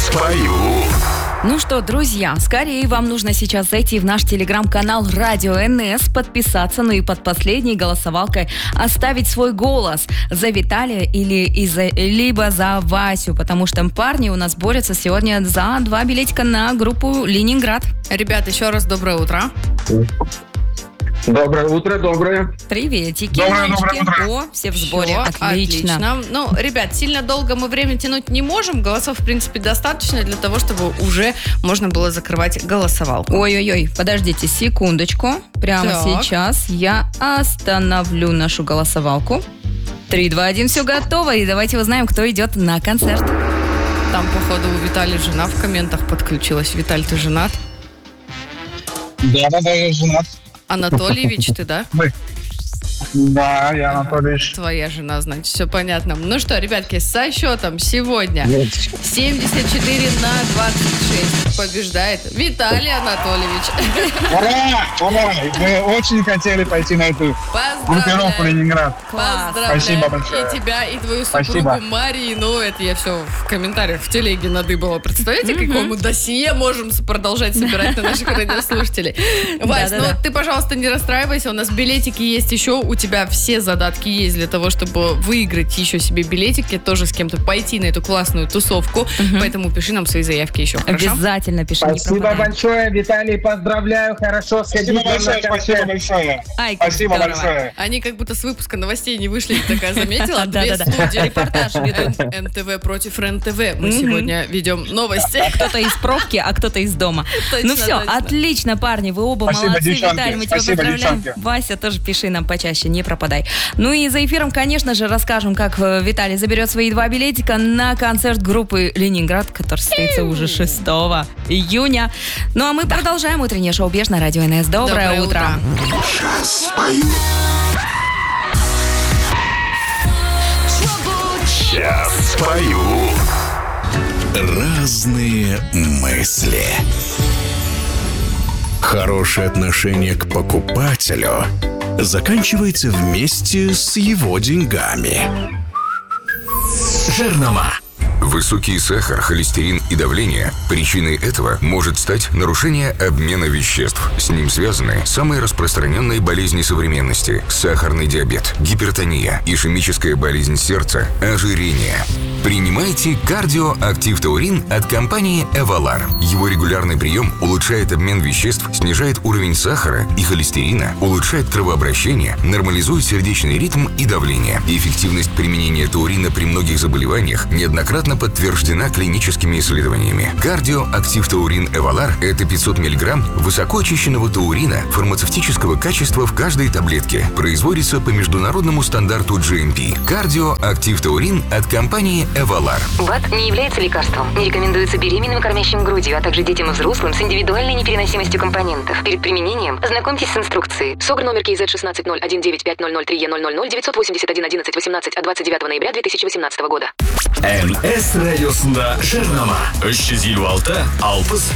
спою. Ну что, друзья, скорее вам нужно сейчас зайти в наш телеграм-канал Радио НС, подписаться, ну и под последней голосовалкой оставить свой голос за Виталия либо за Васю, потому что парни у нас борются сегодня за 2 билетика на группу «Ленинград». Ребят, еще раз доброе утро. Доброе утро, доброе. Приветики. Доброе утро. О, все в сборе. Всё, Отлично. Ну, ребят, сильно долго мы время тянуть не можем. Голосов, в принципе, достаточно для того, чтобы уже можно было закрывать голосовалку. Ой-ой-ой, подождите секундочку. Прямо Так. сейчас я остановлю нашу голосовалку. 3, 2, 1, все готово. И давайте узнаем, кто идет на концерт. Там, походу, у Виталия жена в комментах подключилась. Виталь, ты женат? Да, я женат. Анатольевич, ты, да? Да, я Анатольевич. Твоя жена, значит, все понятно. Ну что, ребятки, со счетом сегодня 74 на 26 побеждает Виталий Анатольевич. Ура! Мы очень хотели пойти на эту группировку Поздравляю. «Ленинград». Поздравляю. Спасибо большое. И тебя, и твою супругу Спасибо. Марину. Это я все в комментариях в телеге надыбала. Представляете, какое мы досье можем продолжать собирать на наших радиослушателей. Вась, ну ты, пожалуйста, не расстраивайся. У нас билетики есть еще. У тебя все задатки есть для того, чтобы выиграть еще себе билетики. Тоже с кем-то пойти на эту классную тусовку. Поэтому пиши нам свои заявки еще. Хорошо? Обязательно пиши. не Спасибо пропадай. большое, Виталий, поздравляю. Хорошо сходить. Спасибо большое. Ай, как Спасибо здорово. большое. Они как будто с выпуска новостей не вышли, ты такая заметила? Да-да-да. Две студии, репортаж ведут НТВ против РЕН-ТВ. Мы сегодня ведем новости. Кто-то из пробки, а кто-то из дома. Точно, Ну все, точно. отлично, парни, вы оба Спасибо, молодцы. девчонки. Виталий, мы тебя Спасибо, поздравляем. девчонки. Вася, тоже пиши нам почаще, не пропадай. Ну и за эфиром, конечно же, расскажем, как Виталий заберет свои 2 билетика на концерт группы «Ленинград», который состоится уже 6 июня. Ну а мы продолжаем утреннее шоу «Беж» на Радио НС. Доброе утро. Сейчас спою. Сейчас спою. Разные мысли. Хорошее отношение к покупателю заканчивается вместе с его деньгами. Жирнома. Высокий сахар, холестерин и давление. Причиной этого может стать нарушение обмена веществ. С ним связаны самые распространенные болезни современности: сахарный диабет, гипертония, ишемическая болезнь сердца, ожирение. Принимайте Кардио Актив Таурин от компании Эвалар. Его регулярный прием улучшает обмен веществ, снижает уровень сахара и холестерина, улучшает кровообращение, нормализует сердечный ритм и давление. Эффективность применения таурина при многих заболеваниях неоднократно подтверждена клиническими исследованиями. Кардио Актив Таурин Эвалар – это 500 мг высокоочищенного таурина фармацевтического качества в каждой таблетке. Производится по международному стандарту GMP. Кардио Актив Таурин от компании Эвалар. БАД не является лекарством. Не рекомендуется беременным и кормящим грудью, а также детям и взрослым с индивидуальной непереносимостью компонентов. Перед применением ознакомьтесь с инструкцией. СОГР номер КИЗ 16019500030000 981 11 18 от 29 ноября 2018 года. НС радиосында Жирнома. 300 алты, алпыс,